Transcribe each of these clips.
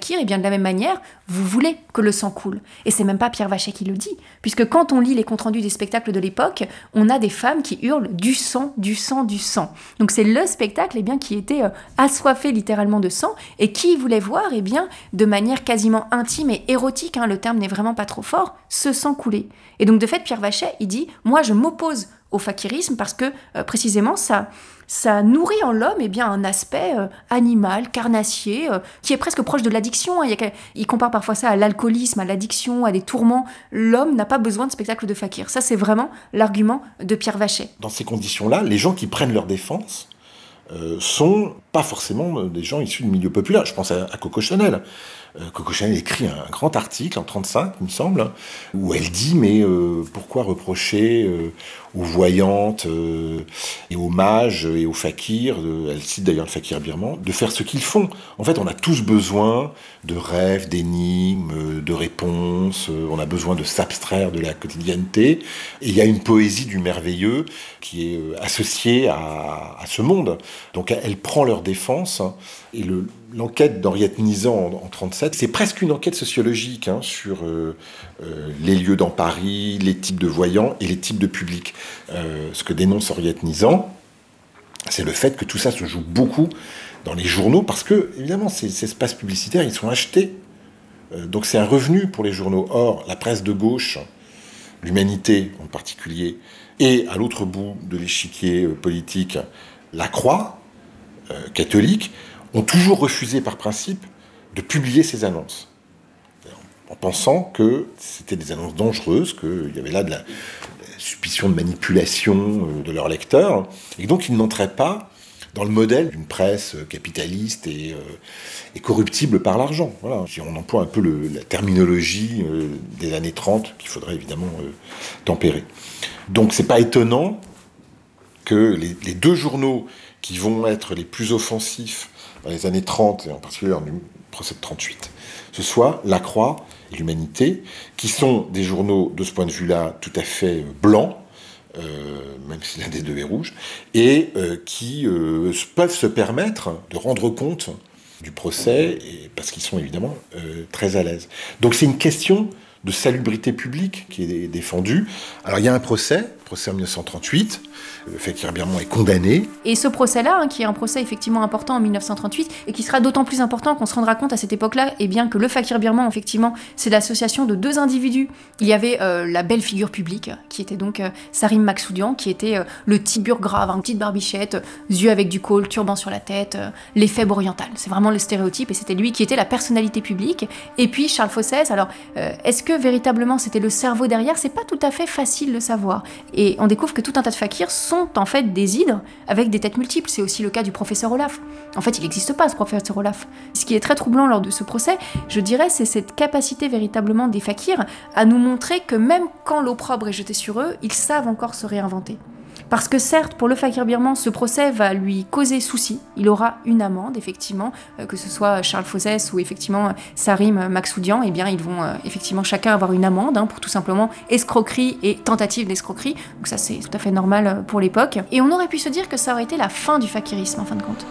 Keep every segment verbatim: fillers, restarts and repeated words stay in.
fakir, et bien de la même manière, vous voulez que le sang coule. Et c'est même pas Pierre Vachey qui le dit, puisque quand on lit les comptes rendus des spectacles de l'époque, on a des femmes qui hurlent du sang, du sang, du sang. Donc c'est le spectacle eh bien, qui était euh, assoiffé littéralement de sang, et qui voulait voir eh bien, de manière quasiment intime et érotique, hein, le terme n'est vraiment pas trop fort, ce sang couler. Et donc de fait, Pierre Vachey, il dit « Moi, je m'oppose au fakirisme parce que euh, précisément ça, ça nourrit en l'homme eh bien, un aspect euh, animal, carnassier, euh, qui est presque proche de l'addiction. Hein. Il, y a, il compare parfois ça à l'alcoolisme, à l'addiction, à des tourments. L'homme n'a pas besoin de spectacle de fakir. Ça, c'est vraiment l'argument de Pierre Vachey. Dans ces conditions-là, les gens qui prennent leur défense euh, sont pas forcément des gens issus du milieu populaire. Je pense à, à Coco Chanel. Euh, Coco Chanel écrit un grand article en trente-cinq, il me semble, où elle dit mais euh, pourquoi reprocher euh, aux voyantes euh, et aux mages et aux fakirs, euh, elle cite d'ailleurs le fakir birman, de faire ce qu'ils font. En fait, on a tous besoin de rêves, d'énigmes, de réponses, euh, on a besoin de s'abstraire de la quotidienneté, et il y a une poésie du merveilleux qui est euh, associée à, à ce monde. Donc elle prend leur défense, et le l'enquête d'Henriette Nizan en, en trente-sept, c'est presque une enquête sociologique hein, sur euh, euh, les lieux dans Paris, les types de voyants et les types de publics. Euh, ce que dénonce Henriette Nizan, c'est le fait que tout ça se joue beaucoup dans les journaux, parce que, évidemment, ces, ces espaces publicitaires, ils sont achetés. Euh, donc c'est un revenu pour les journaux. Or, la presse de gauche, l'Humanité en particulier, et à l'autre bout de l'échiquier euh, politique, la Croix, euh, catholique, ont toujours refusé par principe de publier ces annonces, en pensant que c'était des annonces dangereuses, qu'il y avait là de la, de la suspicion de manipulation de leurs lecteurs, et donc ils n'entraient pas dans le modèle d'une presse capitaliste et, euh, et corruptible par l'argent. Voilà. On emploie un peu le, la terminologie euh, des années trente, qu'il faudrait évidemment euh, tempérer. Donc c'est pas étonnant que les, les deux journaux qui vont être les plus offensifs dans les années trente, et en particulier dans le procès de trente-huit, ce soit La Croix et l'Humanité, qui sont des journaux, de ce point de vue-là, tout à fait blancs, euh, même si l'un des deux est rouge, et euh, qui euh, peuvent se permettre de rendre compte du procès, et, parce qu'ils sont évidemment euh, très à l'aise. Donc c'est une question de salubrité publique qui est défendue. Alors il y a un procès, procès en dix-neuf cent trente-huit, le fakir birman est condamné. Et ce procès-là, hein, qui est un procès effectivement important en dix-neuf cent trente-huit, et qui sera d'autant plus important qu'on se rendra compte à cette époque-là, eh bien que le fakir birman, effectivement, c'est l'association de deux individus. Il y avait euh, la belle figure publique, qui était donc euh, Sarim Maksoudian, qui était euh, le type burgrave, une petite barbichette, euh, yeux avec du col, turban sur la tête, euh, l'effet oriental. C'est vraiment le stéréotype, et c'était lui qui était la personnalité publique. Et puis Charles Fossès, alors, euh, est-ce que véritablement c'était le cerveau derrière? C'est pas tout à fait facile de savoir. Et on découvre que tout un tas de fakirs sont en fait des hydres avec des têtes multiples. C'est aussi le cas du professeur Olaf. En fait, il n'existe pas, ce professeur Olaf. Ce qui est très troublant lors de ce procès, je dirais, c'est cette capacité véritablement des fakirs à nous montrer que même quand l'opprobre est jeté sur eux, ils savent encore se réinventer. Parce que certes, pour le fakir birman, ce procès va lui causer souci. Il aura une amende, effectivement, euh, que ce soit Charles Fossès ou effectivement Sarim Maksoudian, eh bien ils vont euh, effectivement chacun avoir une amende hein, pour tout simplement escroquerie et tentative d'escroquerie. Donc ça c'est tout à fait normal pour l'époque. Et on aurait pu se dire que ça aurait été la fin du fakirisme en fin de compte.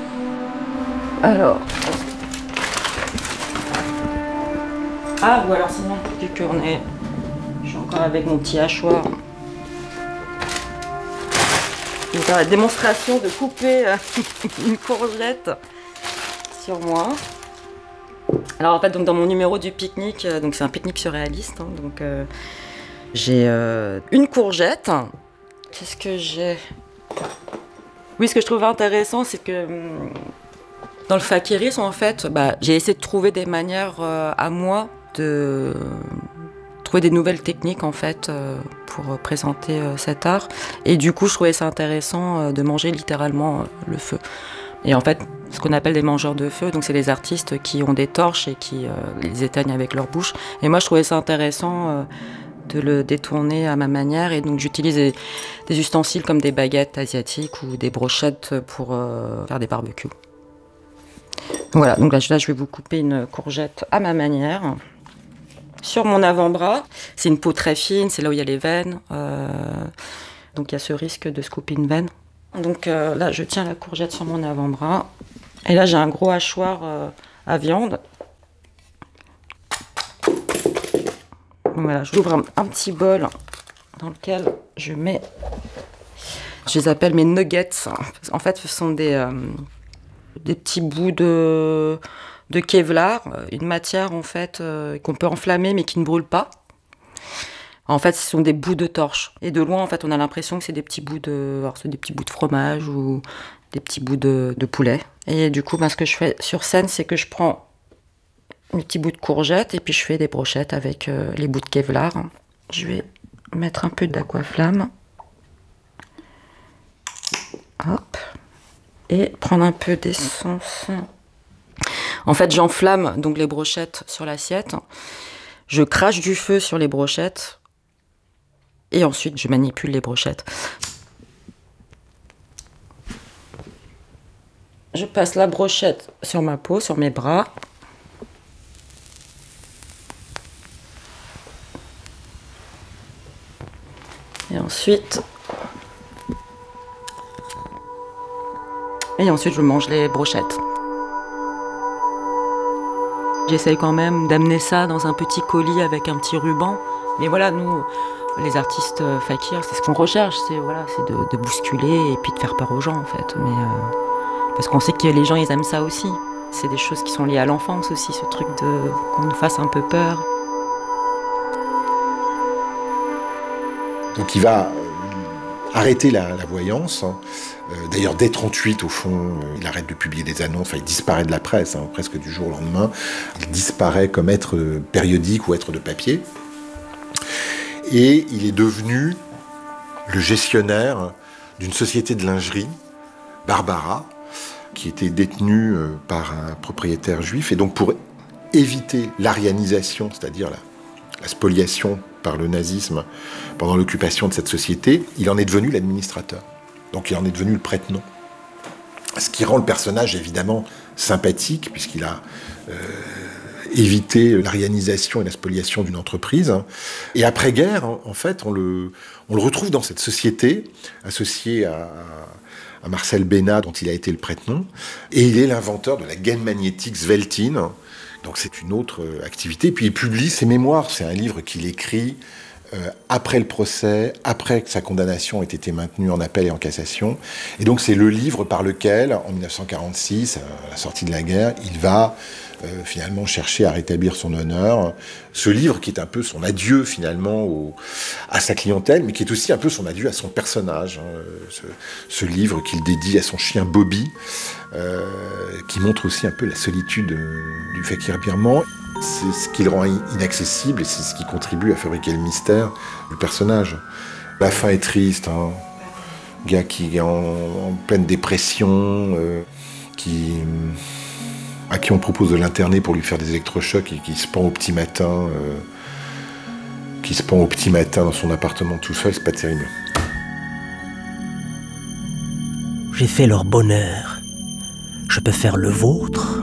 Alors... Ah, ou alors sinon, vu qu'on est... Je suis encore avec mon petit hachoir. Je vais faire la démonstration de couper euh, une courgette sur moi. Alors en fait, donc, dans mon numéro du pique-nique, euh, donc c'est un pique-nique surréaliste, hein, donc euh, j'ai euh, une courgette. Qu'est-ce que j'ai? Oui, ce que je trouvais intéressant, c'est que hum, dans le fakirisme, en fait, bah, j'ai essayé de trouver des manières euh, à moi de trouver des nouvelles techniques en fait euh, pour présenter euh, cet art, et du coup je trouvais ça intéressant euh, de manger littéralement euh, le feu. Et en fait ce qu'on appelle des mangeurs de feu, donc c'est les artistes qui ont des torches et qui euh, les éteignent avec leur bouche, et moi je trouvais ça intéressant euh, de le détourner à ma manière, et donc j'utilise des, des ustensiles comme des baguettes asiatiques ou des brochettes pour euh, faire des barbecues. Voilà, donc là, là je vais vous couper une courgette à ma manière. Sur mon avant-bras, c'est une peau très fine, c'est là où il y a les veines, euh, donc il y a ce risque de se couper une veine. Donc euh, là, je tiens la courgette sur mon avant-bras, et là j'ai un gros hachoir euh, à viande, Donc voilà, j'ouvre un, un petit bol dans lequel je mets, je les appelle mes nuggets. En fait, ce sont des, euh, des petits bouts de, de Kevlar, une matière en fait euh, qu'on peut enflammer mais qui ne brûle pas. En fait, ce sont des bouts de torche. Et de loin, en fait, on a l'impression que c'est des petits bouts de, alors, c'est des petits bouts de fromage ou des petits bouts de, de poulet. Et du coup, ben, ce que je fais sur scène, c'est que je prends mes petits bouts de courgettes et puis je fais des brochettes avec euh, les bouts de Kevlar. Je vais mettre un peu d'aquaflamme. Hop. Et prendre un peu d'essence. En fait, j'enflamme donc les brochettes sur l'assiette. Je crache du feu sur les brochettes. Et ensuite, je manipule les brochettes. Je passe la brochette sur ma peau, sur mes bras. Et ensuite... Et ensuite, je mange les brochettes. J'essaye quand même d'amener ça dans un petit colis avec un petit ruban. Mais voilà, nous, les artistes fakirs, c'est ce qu'on recherche. C'est voilà, c'est de, de bousculer et puis de faire peur aux gens, en fait. Mais, euh, parce qu'on sait que les gens, ils aiment ça aussi. C'est des choses qui sont liées à l'enfance aussi, ce truc de qu'on nous fasse un peu peur. Donc il va arrêter la, la voyance. Euh, d'ailleurs, dès trente-huit, au fond, euh, il arrête de publier des annonces. Enfin, il disparaît de la presse, hein, presque du jour au lendemain. Il disparaît comme être périodique ou être de papier. Et il est devenu le gestionnaire d'une société de lingerie, Barbara, qui était détenue euh, par un propriétaire juif. Et donc, pour éviter l'arianisation, c'est-à-dire la, la spoliation par le nazisme pendant l'occupation de cette société, il en est devenu l'administrateur. Donc il en est devenu le prête-nom. Ce qui rend le personnage évidemment sympathique, puisqu'il a euh, évité l'arianisation et la spoliation d'une entreprise. Et après-guerre, en fait, on le, on le retrouve dans cette société, associée à, à Marcel Bénat, dont il a été le prête-nom. Et il est l'inventeur de la gaine magnétique Sveltine. Donc c'est une autre activité. Puis il publie ses mémoires. C'est un livre qu'il écrit euh, après le procès, après que sa condamnation ait été maintenue en appel et en cassation. Et donc c'est le livre par lequel, en dix-neuf cent quarante-six, à la sortie de la guerre, il va euh, finalement chercher à rétablir son honneur. Ce livre qui est un peu son adieu finalement au, à sa clientèle, mais qui est aussi un peu son adieu à son personnage. Hein. Ce, ce livre qu'il dédie à son chien Bobby, euh, qui montre aussi un peu la solitude euh, du fakir birman. C'est ce qui le rend inaccessible et c'est ce qui contribue à fabriquer le mystère du personnage. La fin est triste, hein. Gars qui est en, en pleine dépression, euh, qui, à qui on propose de l'interner pour lui faire des électrochocs et qui se pend au petit matin, euh, qui se pend au petit matin dans son appartement tout seul, c'est pas terrible. J'ai fait leur bonheur, je peux faire le vôtre.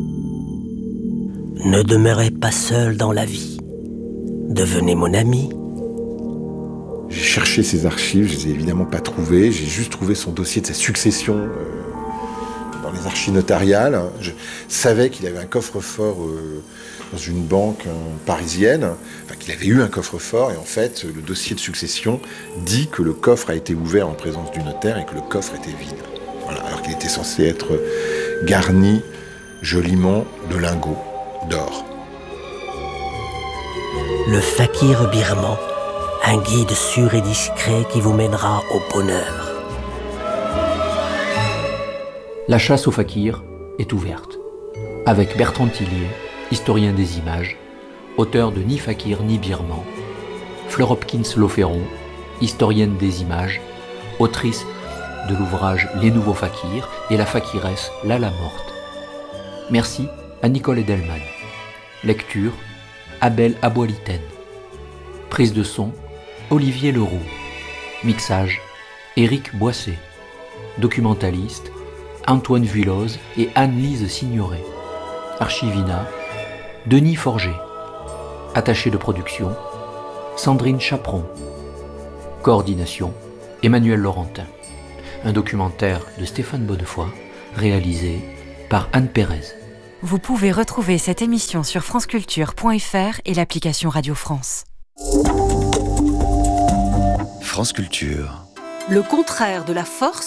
Ne demeurez pas seul dans la vie. Devenez mon ami. J'ai cherché ses archives, je les ai évidemment pas trouvées. J'ai juste trouvé son dossier de sa succession euh, dans les archives notariales. Je savais qu'il avait un coffre-fort euh, dans une banque euh, parisienne, enfin qu'il avait eu un coffre-fort, et en fait, le dossier de succession dit que le coffre a été ouvert en présence du notaire et que le coffre était vide. Voilà, alors qu'il était censé être garni joliment de lingots d'or. Le fakir birman, un guide sûr et discret qui vous mènera au bonheur. La chasse au fakir est ouverte. Avec Bertrand Tillier, historien des images, auteur de Ni fakir ni birman, Fleur Hopkins-Lauferron, historienne des images, autrice de l'ouvrage Les Nouveaux Fakirs et la fakiresse Lala Morte. Merci à Nicole Edelman. Lecture, Abel Aboiliten. Prise de son, Olivier Leroux. Mixage, Éric Boissé. Documentaliste, Antoine Vuilloz et Anne-Lise Signoret. Archivina, Denis Forger. Attaché de production, Sandrine Chaperon. Coordination, Emmanuel Laurentin. Un documentaire de Stéphane Bonnefoy, réalisé par Anne Pérez. Vous pouvez retrouver cette émission sur franceculture point f r et l'application Radio France. France Culture. Le contraire de la force